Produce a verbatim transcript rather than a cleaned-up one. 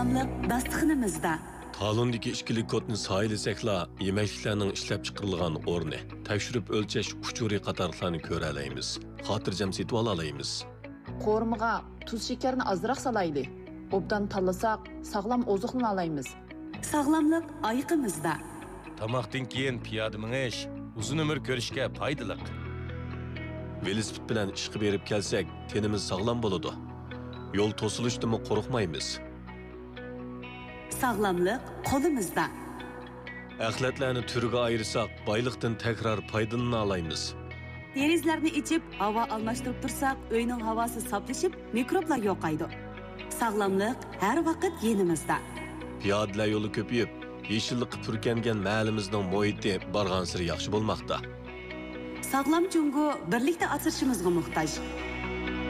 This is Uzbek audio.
sog'lomlik dasturxonimizda. Talondagi ichkilik kodni sayilsakla yemekliklarning ishlab chiqarilgan o'rni, tekshirib o'lchash uchuri qatorlarni ko'ra olamiz. Xotirjam setib olaymiz. Qo'rmiga tuz shakarni ozroq salayli. Obdan tanlasak, sog'lom oziqlana olamiz. Sog'lomlik oyiqimizda. Tamoqdan keyin piyoda minish uzun umr ko'rishga foydali. Velosiped bilan ishga berib kelsak, tenimiz sog'lom bo'ladi. Yo'l to'silishdimi qo'rqmaymiz. Sog'lomlik qo'limizda. Axlatlarni turiga ayirsak, boyliqdan takrar foydalana olamiz. Derizlarni ichib, havo almashtirib tursak, uyning havosi saflashib, mikroblar yo'qaydi. Sog'lomlik har vaqt yenimizda. Piyodalar yo'li ko'payib, yeşillik purkangan mahallimizning muhiti bargan sari yaxshi bo'lmoqda. Sog'lom jungo birlikda asrashimizga muhtoj.